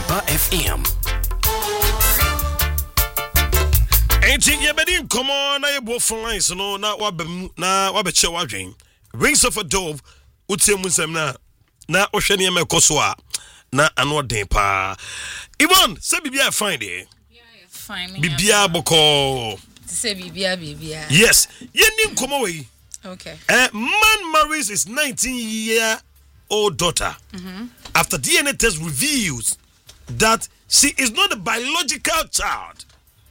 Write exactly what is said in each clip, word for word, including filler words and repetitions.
Asamba F M. Enti yebedi nkomo na yebo phone lines no na wabem na wabeche wadwen. Rings of a Dove utie mu nsem na na ohwe ne mekoso a na ano den pa. Ivan, say bibia fine dey. Yeah, fine. Bibia boko. Say bibia bibia. Yes, yeni nkomo we. Okay. Uh, man marries his nineteen-year-old daughter mm-hmm. after D N A test reveals that she is not a biological child.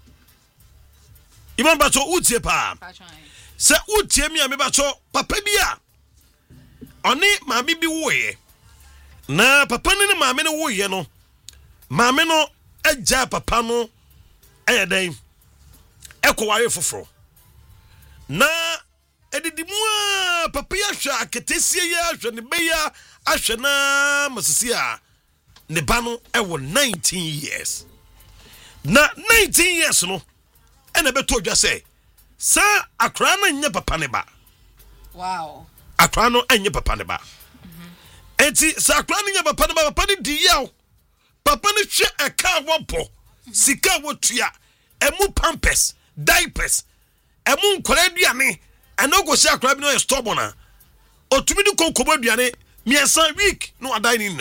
Even bacho utie pa. Se utie mi ame bacho papa bia. Oni mami bi woye. Na papa ni mami no woye no. Mami no eja papa no eyeden. Ekoware foforo. Na edidimua papa ya hwa aketesie ya hwa ne beya ahwa na masisi a ne ba no ewo nineteen years. Na nineteen years no ene beto dwa say sa akra na nya papa ne ba. Wow. Akra no anya papa ne ba. Mhm. Enti sa akra na nya papa ne ba papa ne di yaw. Papa ne hwe eka wopo. Sika wotua. Emu pampers, diapers. Emu nkora aduane. Eno go say akra bi no stubborn a. Otumi di konkobo aduane miensan week no adan ni na.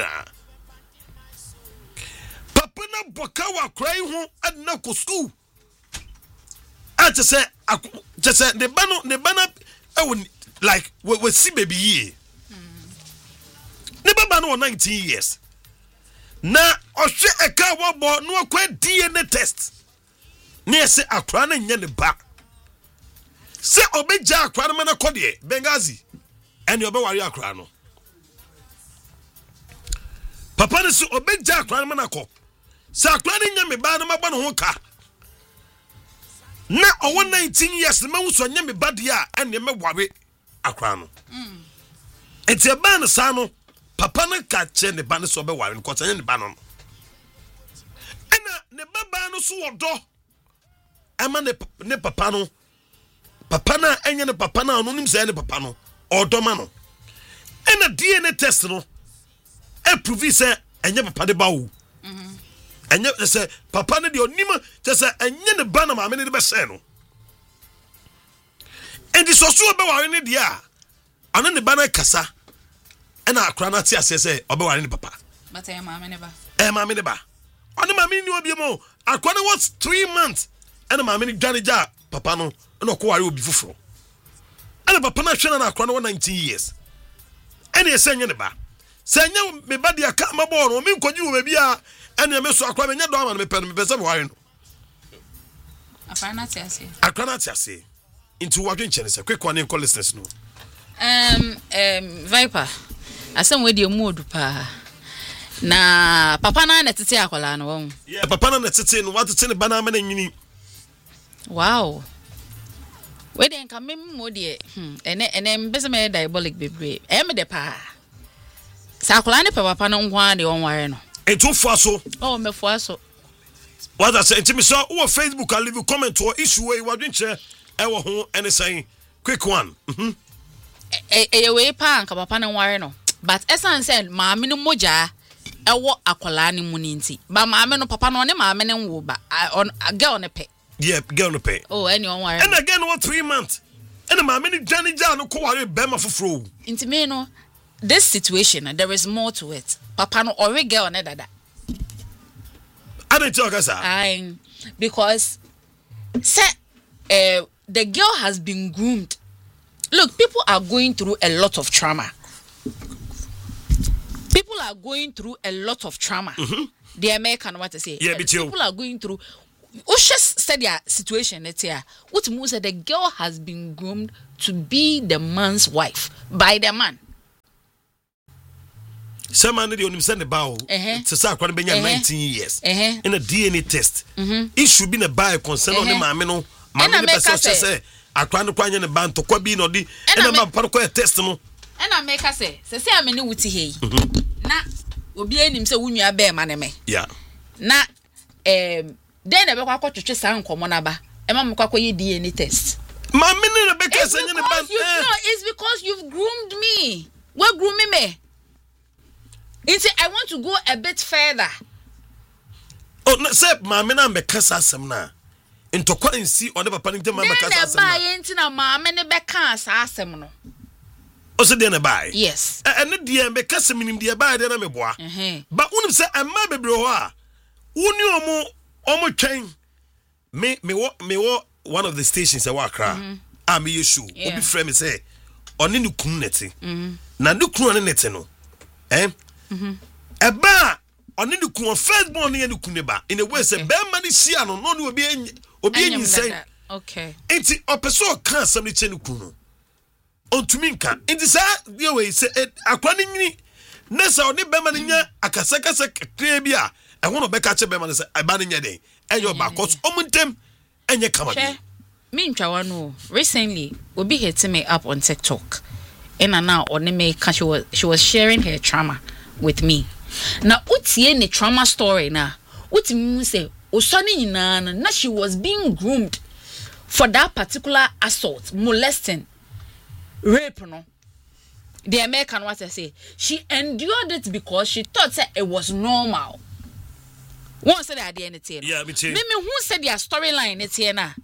Papa na boka wa akra yi ho adna ko school. I just say, just say the banner, the banner, I would like we see baby ye. The banner was nineteen years. Now, I say a car was born no quite D N A test. Near say a crown and yen back. Say obey Jack Cranman a Codie, Benghazi, and your Bawari Crano. Papa is obey Jack Cranmanaco. Say a crown in Yami Banama Banhoka. Na owo nineteen years me wo so nya me badia ene me ware akra no mm enti e ban sa no papa no ka che ne ban so be ware no ko tanya ne ban no ena ne baba no so wodo ama ne ne papa no papa na enya ne papa na no nim se ne papa no odo ma no ena D N A test no e prove se enya papa de ba wo anya say papa ne de onima just say anya ne ba na ma me ne be say no and so so be ware ne dia ana ne ba na kasa na akra na ti ase say obe ware ne papa but e ma me ne ba e ma me ne ba ona ma me ni obi mo akra na was three months and ma me ne dwane ja papa no na ko ware obi fufuro and papa na hwe na akra na nineteen years and e say nya ne ba say nya me ba dia ka ma bo no me nkoji wo ba bia ene me so akwa me nya do ama me pe me pese me ware no akwana ti ase akwana ti ase into wadwen chene se quick one in call listeners no um um Viper asem we de mood pa na papa na na tete akwala no won yeah papa na na tete no what tete ne bana ma na nyini wow we de nka mem mo de hmm ene ene mbese me diabolic bebre e me de pa sa akwala ne papa no nwa de won ware no etu fuaso oh me fuaso what I say intimi so o Facebook I leave a comment or issue we wadwen che e wo ho ene say quick one mhm e e we pa nka papa no ware no but esan said maame no moja e wo akwala ne mu ninti ba maame no papa no ne maame ne wo ba girl ne pe yeah girl ne pe oh any one ware and again what three months and maame ni jani ja no ko ware be ma foforo intimi no this situation there is more to it papa no ori girl ne dada I don't talk as I because say uh, the girl has been groomed. Look, people are going through a lot of trauma. People are going through a lot of trauma. Mm-hmm. The American what to say? Yeah, people are going through. Usha said their situation. Let's say what means that the girl has been groomed to be the man's wife by the man. Some man they only send the bow to say akwa benya nineteen years in a D N A test. It should be a buy concern on the maame no maame be person say akwa no kwanya ne ban to kwa bi no di e na papa ko test no e na make say say say amene wuti hei na obi anim say wunua be ma ne me yeah na em den na be kwa kwotwetwe san nkomo na ba e ma me kwa kwa ye D N A test maame ne be ka say ne ban no it's because you've groomed me we groom me. I want to go a bit further. say maame na mbeka sa asem na ntokwa nsi one papa ne ntema mbeka sa asem na ba ye ntina maame ne beka sa asem no o se de na bai yes ene de mbeka se minim de bai de na meboa mhm ba unim se amma bebre ho a woni omo omo twen me me wo me wo one of the stations e wa Accra a me yesu obi frɛ me say oni ne kun neti mhm na ne kun ne neti no eh mhm eba oni ne kun first born ne ne kun ne ba in a way say be ma ne sia no no ne obi obi enyi say okay enti opeso kan asem ne che ne kun no ontumi nka enti sa ye we say akwa ne nyini ne sa oni be ma ne nya akasakasa kre bi a e ho no be ka che be ma ne say aba ne nya den enyo ba cause omuntem enye kama bi me ntwa no recently obi hit me up on TikTok and now on me she was she was sharing her trauma with me na utie ne trauma story na utimi say osoni nyina na she was being groomed for that particular assault, molesting, rape no the American what I say she endured it because she thought that it was normal. One said that the yeah me too me me who said their storyline it's here na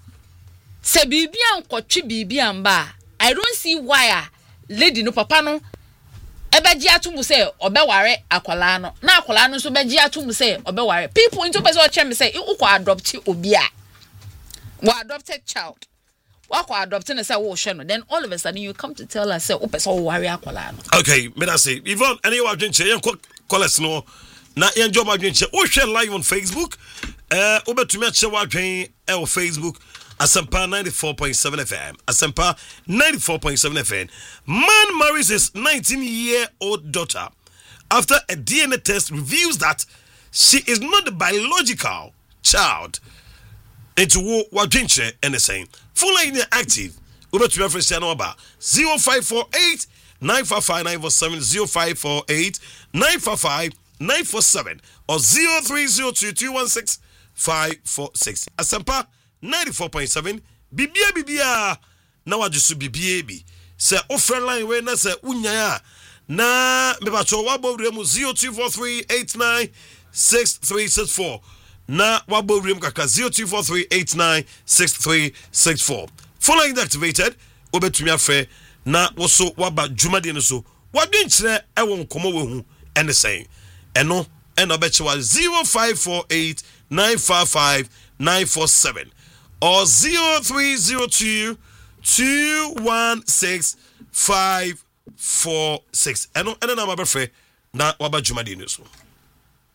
se bibi an kwotwe bibi an ba I don't see why a lady no papa no ebeji atumu say obeware akwala no na akwala no so beji atumu say obeware people into person chem me say ukwa adopt obi a wa adopted child wa kwa adopting say wo hwe no then all of a sudden you come to tell us say o person wo ware akwala no. Okay, me that say Yvonne any wa dwenche yen call us no na yen job dwenche o share live on Facebook eh obetumi a che wa dwen e on Facebook Asempa ninety-four point seven F M. Asempa ninety-four point seven F M. Man marries his nineteen-year-old daughter after a D N A test reveals that she is not the biological child. Into what Wadrinche and the same. Full line active. Over to reference number zero five four eight nine five five nine four seven zero five four eight nine five five nine four seven or zero three zero two two one six five four six. Asempa ninety-four point seven bibia bibia na wajusu bibia bi se offer line we na se unya na me ba cho wabo remu zero two four three eight nine six three six four na wabo remu kaka zero two four three eight nine six three six four phone line activated obetumi afa na woso waba dwumade no so wadwen kire e won komo we hu ene sen eno eno be chewa zero five four eight nine five five nine four seven or zero three zero two two one six five four six. And no, and then I'm a na waba jumadi nusu.